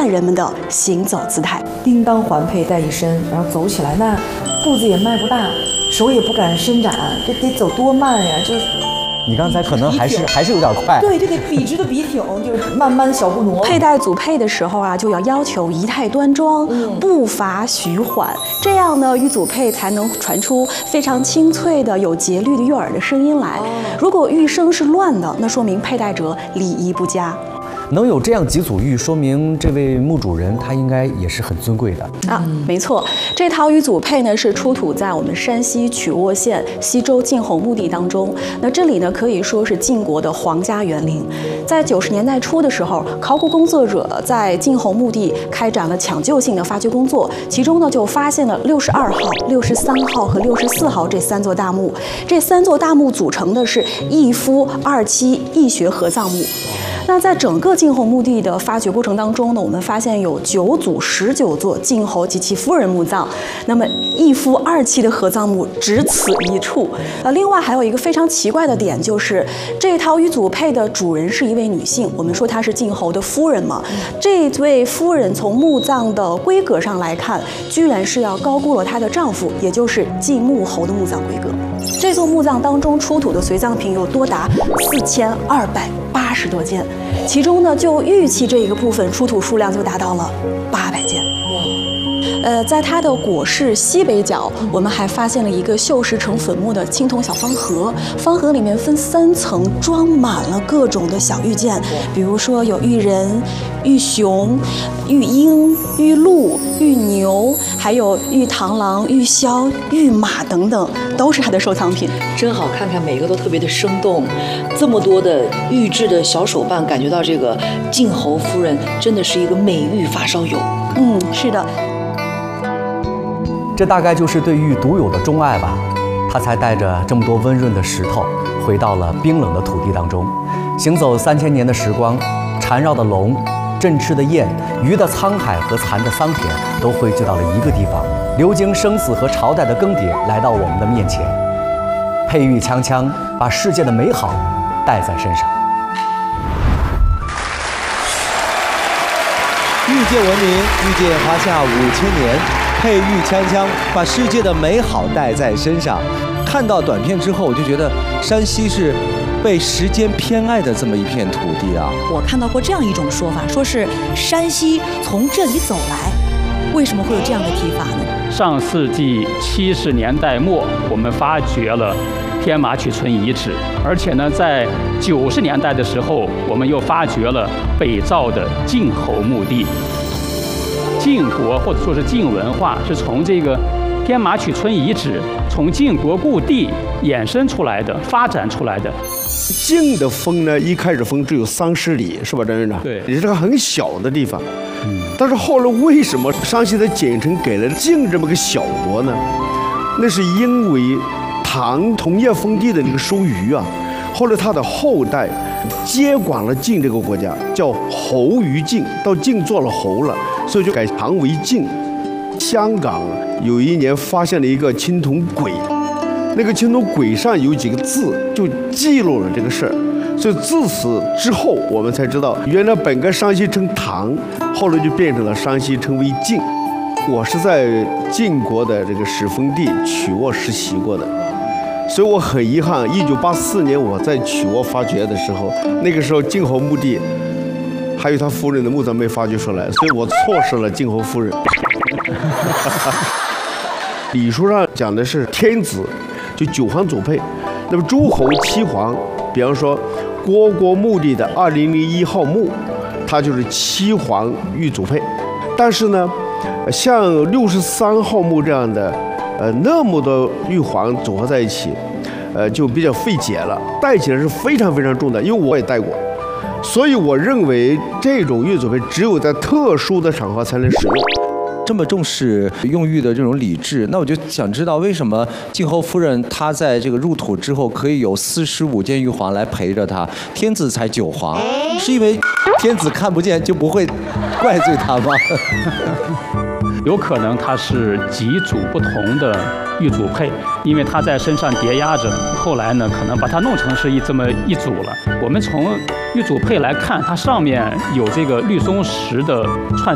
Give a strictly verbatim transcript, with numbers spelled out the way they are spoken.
人们的行走姿态。 叮当环佩戴一身，然后走起来那步子也迈不大，手也不敢伸展，这得走多慢呀！就是。 你刚才可能还是还是有点快， 对，这得笔直的笔挺，就是慢慢小步挪。 佩戴祖佩的时候啊，就要要求仪态端庄，嗯、步伐徐缓，这样呢，玉祖佩才能传出非常清脆的、有节律的悦耳的声音来。哦、如果玉声是乱的，那说明佩戴者礼仪不佳。 能有这样几组玉，说明这位墓主人他应该也是很尊贵的啊。没错，这套玉祖佩呢是出土在我们山西曲沃县西周晋侯墓地当中。那这里呢可以说是晋国的皇家园林。在九十年代初的时候，考古工作者在晋侯墓地开展了抢救性的发掘工作，其中呢就发现了六十二号、六十三号和六十四号这三座大墓。这三座大墓组成的是一夫二妻义学合葬墓。 那在整个晋侯墓地的发掘过程当中呢，我们发现有九组十九座晋侯及其夫人墓葬，那么一夫二妻的合葬墓只此一处。呃，另外还有一个非常奇怪的点，就是这套玉祖佩的主人是一位女性，我们说她是晋侯的夫人嘛，这位夫人从墓葬的规格上来看，居然是要高估了她的丈夫，也就是晋穆侯的墓葬规格。这座墓葬当中出土的随葬品有多达四千二百八十多件。 其中呢，就玉器这一个部分出土数量就达到了八百件。呃，在它的椁室西北角，我们还发现了一个锈蚀成粉末的青铜小方盒，方盒里面分三层，装满了各种的小玉件，比如说有玉人、玉熊、玉鹰、玉鹿、玉牛，还有玉螳螂、玉枭、玉马等等，都是它的收藏品。 真好，看看每个都特别的生动，这么多的玉制的小手办，感觉到这个晋侯夫人真的是一个美玉发烧友。 嗯，是的。 这大概就是对玉独有的钟爱吧，他才带着这么多温润的石头，回到了冰冷的土地当中，行走三千年的时光，缠绕的龙、振翅的雁、鱼的沧海和蚕的桑田，都汇聚到了一个地方，流经生死和朝代的更迭，来到我们的面前。佩玉锵锵，把世界的美好带在身上。 遇见文明，遇见华夏五千年。 佩玉锵锵，把世界的美好带在身上。看到短片之后，我就觉得山西是被时间偏爱的这么一片土地啊。 我看到过这样一种说法，说是山西从这里走来，为什么会有这样的提法呢？ 上世纪七十年代末，我们发掘了天马曲村遗址，而且呢，在九十年代的时候，我们又发掘了北赵的晋侯墓地。 晋国或者说是晋文化，是从这个天马曲村遗址，从晋国故地衍生出来的、发展出来的。 晋的封呢，一开始封只有三十里，是吧，张院长？ 对， 也是个很小的地方。嗯。但是后来为什么山西的简称给了晋这么个小国呢？那是因为唐同业封地的那个收余啊，后来他的后代接管了晋这个国家，叫侯于晋，到晋做了侯了。 所以就改唐为晋。香港有一年发现了一个青铜簋，那个青铜簋上有几个字，就记录了这个事儿。所以自此之后，我们才知道，原来本该山西称唐，后来就变成了山西称为晋。我是在晋国的这个始封地曲沃实习过的，所以我很遗憾，一九八四年我在曲沃发掘的时候，那个时候晋侯墓地。 还有他夫人的墓葬没发掘出来，所以我错失了晋侯夫人。礼书上讲的是天子，就九皇祖佩。那么诸侯七皇，比方说虢国墓地的二零零一号墓，它就是七皇玉祖佩。但是呢，像六十三号墓这样的，呃，那么多玉皇组合在一起，呃，就比较费解了，带起来是非常非常重的，因为我也带过。 所以我认为这种玉祖佩只有在特殊的场合才能使用。 这么重视用玉的这种礼制，那我就想知道为什么晋侯夫人她在这个入土之后可以有四十五件玉皇来陪着她，天子才九皇，是因为天子看不见就不会怪罪她吗？ 有可能它是几组不同的玉祖佩，因为它在身上叠压着，后来呢可能把它弄成是一这么一组了。我们从玉祖佩来看，它上面有这个绿松石的串